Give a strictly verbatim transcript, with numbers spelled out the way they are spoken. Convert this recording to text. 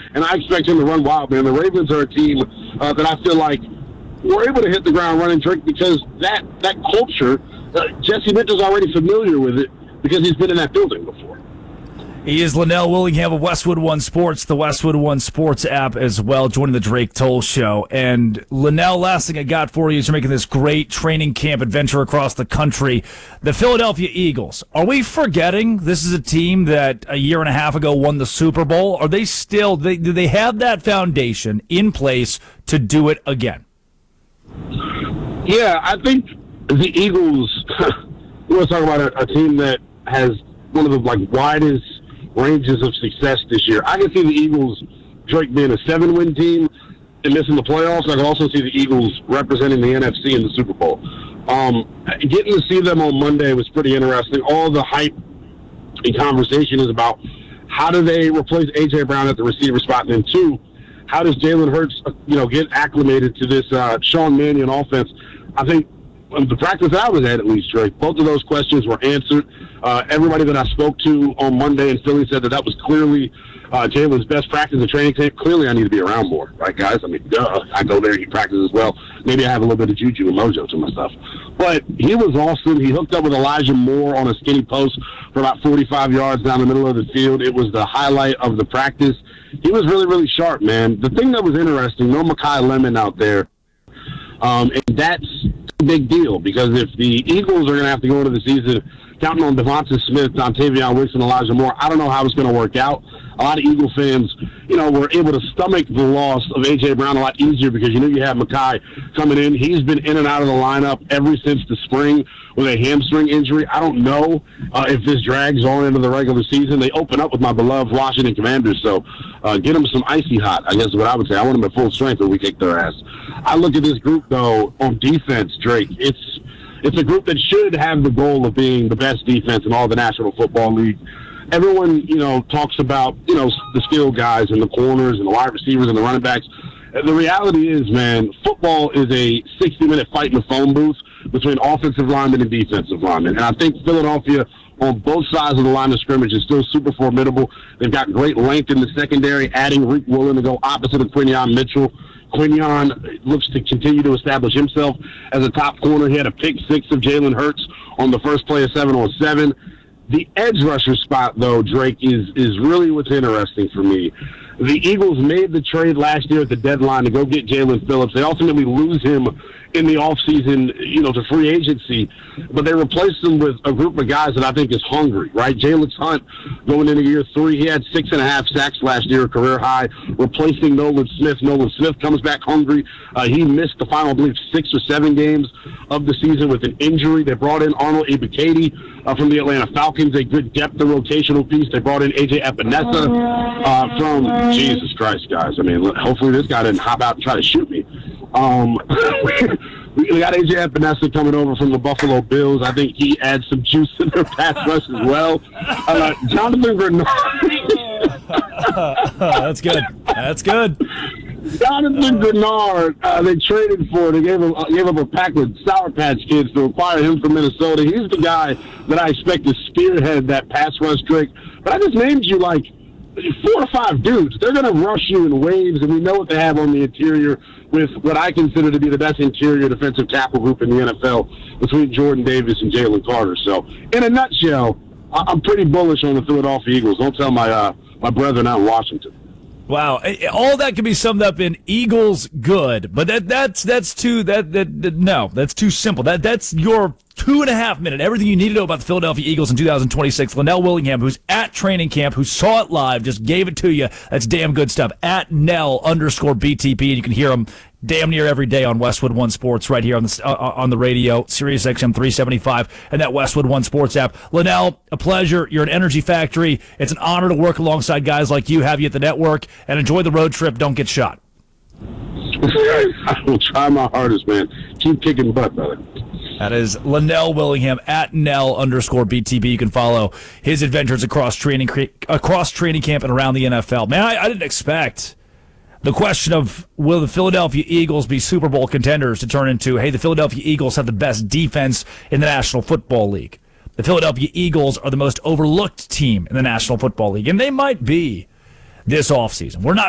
and I expect him to run wild, man. The Ravens are a team uh, that I feel like we're able to hit the ground running, Drake, because that, that culture, uh, Jesse Mitchell's already familiar with it because he's been in that building before. He is Linnell Willingham of Westwood One Sports, the Westwood One Sports app as well, joining the Drake Toll Show. And Linnell, last thing I got for you is you're making this great training camp adventure across the country. The Philadelphia Eagles, are we forgetting this is a team that a year and a half ago won the Super Bowl? Are they still, they, do they have that foundation in place to do it again? Yeah, I think the Eagles, you want to talk about a, a team that has one of the like widest ranges of success this year. I can see the Eagles, Drake, being a seven-win team and missing the playoffs. I can also see the Eagles representing the N F C in the Super Bowl. Um, getting to see them on Monday was pretty interesting. All the hype and conversation is about how do they replace A J. Brown at the receiver spot, and then two, how does Jalen Hurts, you know, get acclimated to this uh, Sean Mannion offense? I think the practice I was at, at least, Drake, both of those questions were answered. Uh, everybody that I spoke to on Monday in Philly said that that was clearly uh, Jalen's best practice in training camp. Clearly, I need to be around more, right, guys? I mean, duh. I go there, he practices as well. Maybe I have a little bit of juju and mojo to my stuff. But he was awesome. He hooked up with Elijah Moore on a skinny post for about forty-five yards down the middle of the field. It was the highlight of the practice. He was really, really sharp, man. The thing that was interesting, no Makai Lemon out there, um, and that's a big deal because if the Eagles are going to have to go into the season counting on Devonta Smith, Dontavion Wicks, and Elijah Moore, I don't know how it's going to work out. A lot of Eagle fans, you know, were able to stomach the loss of A J. Brown a lot easier because you knew you had Makai coming in. He's been in and out of the lineup ever since the spring with a hamstring injury. I don't know uh, if this drags on into the regular season. They open up with my beloved Washington Commanders, so uh, get them some icy hot, I guess is what I would say. I want them at full strength when we kick their ass. I look at this group, though, on defense, Drake. It's It's a group that should have the goal of being the best defense in all the National Football League. Everyone, you know, talks about, you know, the skill guys and the corners and the wide receivers and the running backs. The reality is, man, football is a sixty-minute fight in the phone booth between offensive linemen and defensive linemen. And I think Philadelphia, on both sides of the line of scrimmage, is still super formidable. They've got great length in the secondary, adding Reek Woolen to go opposite of Quinion Mitchell. Quinion looks to continue to establish himself as a top corner. He had a pick six of Jalen Hurts on the first play of seven on seven. The edge rusher spot, though, Drake, is is really what's interesting for me. The Eagles made the trade last year at the deadline to go get Jalen Phillips. They ultimately lose him in the offseason, you know, to free agency, but they replaced him with a group of guys that I think is hungry, right? Jalen Hunt going into year three, he had six and a half sacks last year, a career high, replacing Nolan Smith. Nolan Smith comes back hungry. Uh, he missed the final, I believe, six or seven games of the season with an injury. They brought in Arnold Ebiketie uh, from the Atlanta Falcons, a good depth and rotational piece. They brought in A J Epinesa uh, from, Jesus Christ, guys. I mean, hopefully this guy didn't hop out and try to shoot me. Um, we got A J Epinesa coming over from the Buffalo Bills. I think he adds some juice in their pass rush as well. Uh, Jonathan Grenard. That's good. That's good. Jonathan Grenard, uh, they traded for. They gave him uh, gave up a pack with Sour Patch Kids to acquire him from Minnesota. He's the guy that I expect to spearhead that pass rush trick. But I just named you like four or five dudes. They're going to rush you in waves, and we know what they have on the interior with what I consider to be the best interior defensive tackle group in the N F L between Jordan Davis and Jalen Carter. So, in a nutshell, I'm pretty bullish on the Philadelphia Eagles. Don't tell my uh, my brethren out in Washington. Wow, all that can be summed up in Eagles good, but that that's that's too that, that that no, that's too simple. That that's your two and a half minute everything you need to know about the Philadelphia Eagles in two thousand twenty-six. Linnell Willingham, who's at training camp, who saw it live, just gave it to you. That's damn good stuff. At Nell underscore B T P, and you can hear him damn near every day on Westwood One Sports right here on the uh, on the radio, Sirius X M three seventy-five, and that Westwood One Sports app. Linnell, a pleasure. You're an energy factory. It's an honor to work alongside guys like you, have you at the network, and enjoy the road trip. Don't get shot. I will try my hardest, man. Keep kicking butt, brother. That is Linnell Willingham at Nell underscore B T B. You can follow his adventures across training across training camp and around the N F L. Man, I, I didn't expect the question of will the Philadelphia Eagles be Super Bowl contenders to turn into, hey, the Philadelphia Eagles have the best defense in the National Football League. The Philadelphia Eagles are the most overlooked team in the National Football League, and they might be this offseason. We're not